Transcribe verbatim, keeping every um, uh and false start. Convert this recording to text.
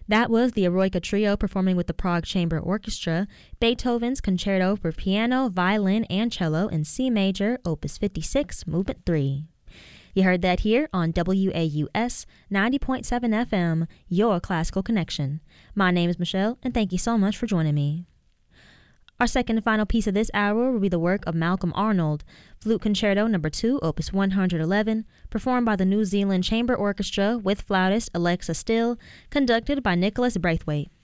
That was the Eroica Trio performing with the Prague Chamber Orchestra, Beethoven's Concerto for Piano, Violin, and Cello in C Major, Opus fifty-six, Movement three. You heard that here on W A U S ninety point seven F M, your classical connection. My name is Michelle, and thank you so much for joining me. Our second and final piece of this hour will be the work of Malcolm Arnold, Flute Concerto number two, Opus one hundred eleven, performed by the New Zealand Chamber Orchestra with flautist Alexa Still, conducted by Nicholas Braithwaite.